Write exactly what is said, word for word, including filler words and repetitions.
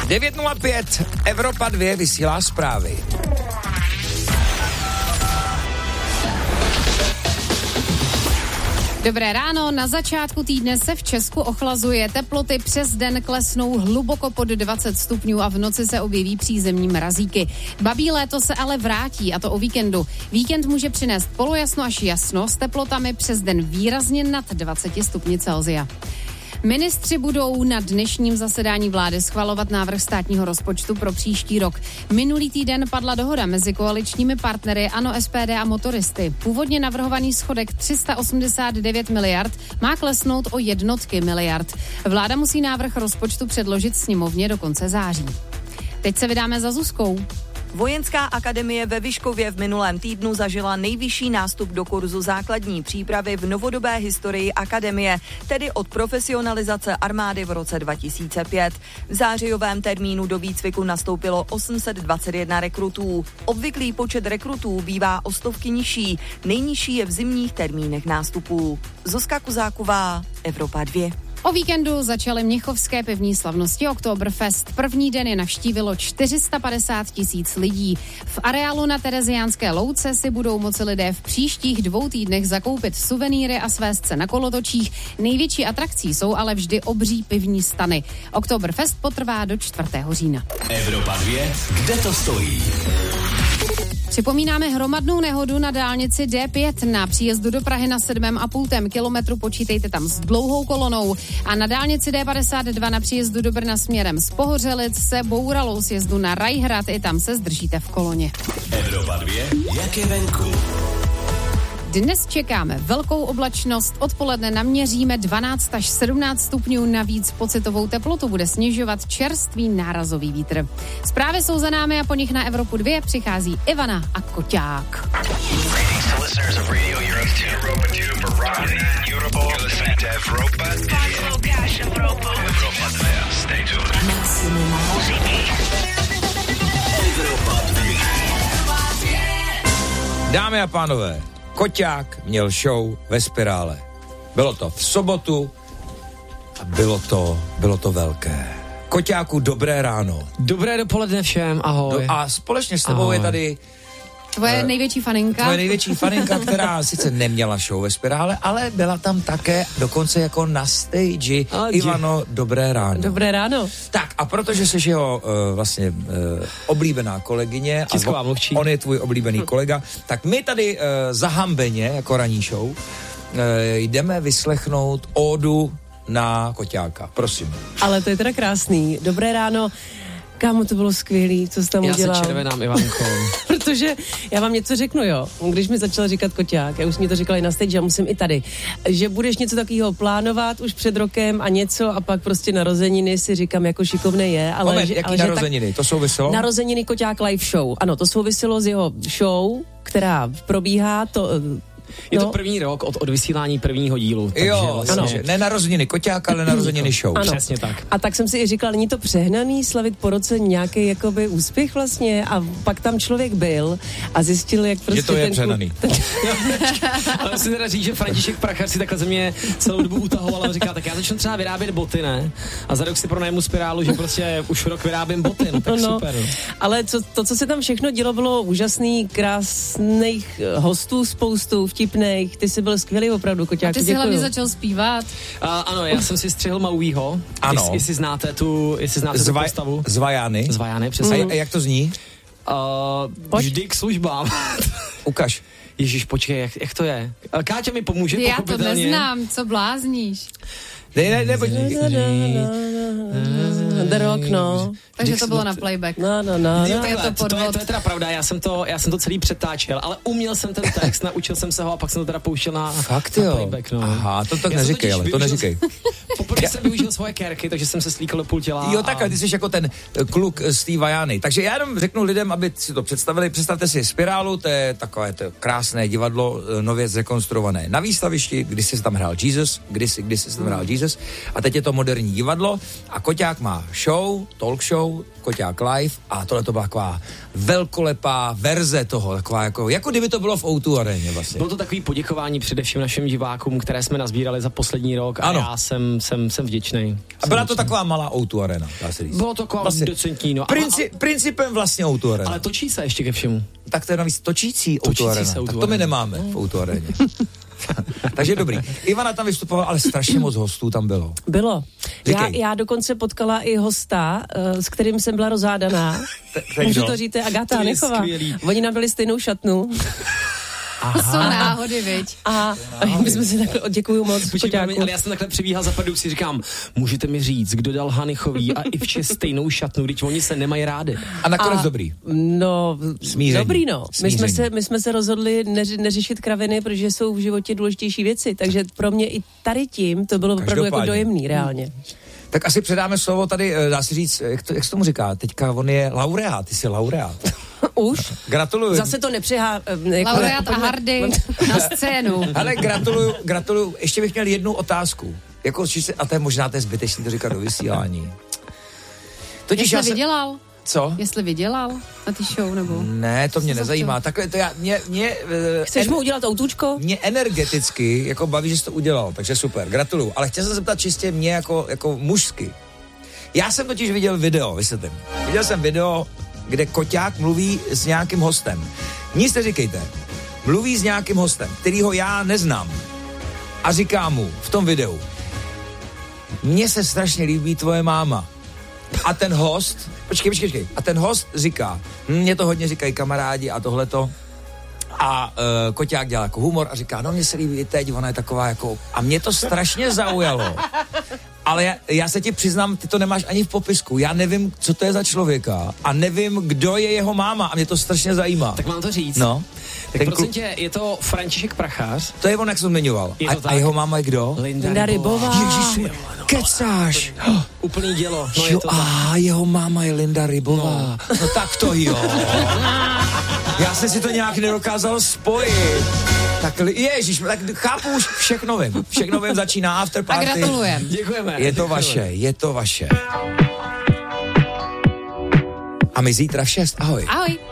devět nula pět, Evropa dva vysílá zprávy. Dobré ráno, na začátku týdne se v Česku ochlazuje, teploty přes den klesnou hluboko pod dvacet stupňů a v noci se objeví přízemní mrazíky. Babí léto se ale vrátí, a to o víkendu. Víkend může přinést polojasno až jasno s teplotami přes den výrazně nad dvacet stupni Celsia. Ministři budou na dnešním zasedání vlády schvalovat návrh státního rozpočtu pro příští rok. Minulý týden padla dohoda mezi koaličními partnery ANO, S P D a motoristy. Původně navrhovaný schodek tři sta osmdesát devět miliard má klesnout o jednotky miliard. Vláda musí návrh rozpočtu předložit sněmovně do konce září. Teď se vydáme za Zuzkou. Vojenská akademie ve Vyškově v minulém týdnu zažila nejvyšší nástup do kurzu základní přípravy v novodobé historii akademie, tedy od profesionalizace armády v roce dva tisíce pět. V zářijovém termínu do výcviku nastoupilo osm set dvacet jedna rekrutů. Obvyklý počet rekrutů bývá o stovky nižší, nejnižší je v zimních termínech nástupů. Zuzka Kuzáková, Evropa dva. O víkendu začaly mnichovské pivní slavnosti Oktoberfest. První den je navštívilo čtyři sta padesát tisíc lidí. V areálu na Tereziánské louce si budou moci lidé v příštích dvou týdnech zakoupit suvenýry a svést se na kolotočích. Největší atrakcí jsou ale vždy obří pivní stany. Oktoberfest potrvá do čtvrtého října. Evropa dva, kde to stojí? Připomínáme hromadnou nehodu na dálnici D pět. Na příjezdu do Prahy na sedm a půl kilometru počítejte tam s dlouhou kolonou. A na dálnici D padesát dva na příjezdu do Brna směrem z Pohořelic se bouralo sjezdu na Rajhrad. I tam se zdržíte v koloně. Evropa dva, jak je venku? Dnes čekáme velkou oblačnost, odpoledne naměříme dvanáct až sedmnáct stupňů, navíc pocitovou teplotu bude snižovat čerstvý nárazový vítr. Zprávy jsou za námi a po nich na Evropu dva přichází Ivana a Koťák. Dámy a pánové, Koťák měl show ve Spirále. Bylo to v sobotu a bylo to, bylo to velké. Koťáku, dobré ráno. Dobré dopoledne všem, ahoj. No a společně s tebou ahoj. Je tady Tvoje uh, největší faninka. Tvoje největší faninka, která sice neměla show ve Spirále, ale byla tam také dokonce jako na stage. A Ivano, dobré ráno. Dobré ráno. Tak a protože jsi jeho uh, vlastně uh, oblíbená kolegyně Tisková mluvčí. On je tvůj oblíbený hm. kolega, tak my tady uh, zahambeně, jako ranní show, uh, jdeme vyslechnout ódu na Koťáka. Prosím. Ale to je teda krásný. Dobré ráno. Kámo, to bylo skvělý, co jsi tam já udělal. Já se červenám, Ivanko. Protože já vám něco řeknu, jo. Když mi začal říkat Koťák, já už mi to říkali na stage, já musím i tady, že budeš něco takového plánovat už před rokem a něco a pak prostě narozeniny si říkám, jako šikovné je. Ale Moment, že, jaký ale narozeniny? Tak, to souviselo? Narozeniny Koťák live show. Ano, to souviselo s jeho show, která probíhá, to... Je no. to první rok od, od vysílání prvního dílu. Takže jo, vlastně... ne narozeniny Koťáka, ale narozeniny show. Ano. Přesně tak. A tak jsem si i říkala, není to přehnaný slavit po roce nějaký jakoby úspěch vlastně a pak tam člověk byl a zjistil, jak prostě že to je ten přehnaný. Ten... Ale musím teda říct, že František Prachař si takhle ze mě celou dobu utahoval a říká, tak já začnu třeba vyrábět boty, ne? A za rok si pronajmu Spirálu, že prostě už rok vyrábím boty, no tak no, super. No. Ale co, to, co se tam všechno dělo, bylo úžasný, krásných hostů spoustu, vtipných, ty jsi byl skvělý opravdu, Koťáku, ty jsi děkuju. hlavně začal zpívat. Uh, ano, já jsem si střihl Mauího. Ano. Jestli, jestli znáte tu, jestli znáte Zvaj, tu postavu. Z Vajány. Z Vajány, přesně. A jak to zní? Uh, vždy k službám. Ukaž. Ježíš, počkej, jak, jak to je? Káťa mi pomůže, já to pochopitelně. neznám, co blázníš. Ne, ne, ne, počkej. The Rock, no. Takže to bylo na playback. No, no, no. Jo, no. takhle, to, to, je, to je teda pravda, já jsem to, já jsem to celý přetáčel, ale uměl jsem ten text, naučil jsem se ho a pak jsem to teda pouštěl na, Fakt na jo. playback. No. Aha, to tak já neříkej, ale to neříkej. Poprvé jsem využil svoje kérky, takže jsem se slíkal do půl těla. Jo, tak a ty jsi jako ten kluk z té Vajány. Takže já jenom řeknu lidem, aby si to představili. Představte si Spirálu, to je takové to krásné divadlo, nově zrekonstruované na výstavišti, kdy se tam hrál Jesus, kdysi, kdysi se tam hrál Jesus, a teď je to moderní divadlo a A Koťák má show, talk show, Koťák live a tohle to byla taková velkolepá verze toho, taková jako, jako kdyby to bylo v ó dva aréně vlastně. Bylo to takový poděkování především našim divákům, které jsme nazbírali za poslední rok a ano. já jsem, jsem, jsem vděčný. A byla to taková malá ó dva arena, dá se říct. Bylo to taková vlastně decentní, no. Princi, principem vlastně ó dva arena. Ale točí se ještě ke všemu. Tak to je navíc točící ó dva arena. Tak to my nemáme v ó dva aréně. Takže dobrý. Ivana tam vystupovala, ale strašně moc hostů tam bylo. Bylo. Já, já dokonce potkala i hosta, uh, s kterým jsem byla rozhádaná. Můžu to říct, to je Agáta Hanechová. Oni nám dali stejnou šatnu. To jsou náhody, viď? A, a my jsme si takhle, děkuju moc, Koťáku. Ale já jsem takhle přibíhal za padu, si říkám, můžete mi říct, kdo dal Hanechový a i vše stejnou šatnu, když oni se nemají rádi. A nakonec a, dobrý. No, Smíření. dobrý no. My jsme, se, my jsme se rozhodli neři, neřešit kraviny, protože jsou v životě důležitější věci, takže pro mě i tady tím to bylo opravdu jako dojemný, reálně. Tak asi předáme slovo tady, dá se říct, jak, to, jak se tomu říká, teďka on je laureát, ty jsi laureát. Už? Gratuluju. Zase to nepřihá... Jako laureát a hardý na scénu. Ale gratuluju, gratuluju. Ještě bych měl jednu otázku. Jako, a to je možná to je zbytečný to říkat do vysílání. Totiž Jestli já se... vydělal? Co? Jestli vydělal na ty show, nebo... Ne, to mě nezajímá. Takhle to já... Mě, mě, Chceš en... mu udělat autůčko? Mě energeticky jako baví, že jsi to udělal, takže super, gratuluju. Ale chtěl jsem se zeptat čistě mě jako, jako mužsky. Já jsem totiž viděl video, vysvětlím. Viděl jsem video, kde Koťák mluví s nějakým hostem. Nic neříkejte. Mluví s nějakým hostem, kterýho já neznám. A říká mu v tom videu: mně se strašně líbí tvoje máma. A ten host, počkej, počkej, počkej. A ten host říká, mně to hodně říkají kamarádi a tohleto. A uh, Koťák dělá jako humor a říká, no mně se líbí i teď, ona je taková jako... A mě to strašně zaujalo. Ale já, já se ti přiznám, ty to nemáš ani v popisku. Já nevím, co to je za člověka a nevím, kdo je jeho máma a mě to strašně zajímá. Tak mám to říct. No. Tak prosím klu... tě, je to František Prachař. To je on, jak jsem zmiňoval. A, a jeho máma je kdo? Linda, Linda Rybová. Ježiši, kecáš. Oh, úplný dělo. No, jo, a jeho máma je Linda Rybová. No, no tak to jo. Já jsem si to nějak nedokázal spojit. Tak ježiš, tak chápu už, všechno vím. Všechno vím, začíná after party. A gratulujem. Děkujeme. Je to děkujeme. vaše, je to vaše. A my zítra v šest. Ahoj. Ahoj.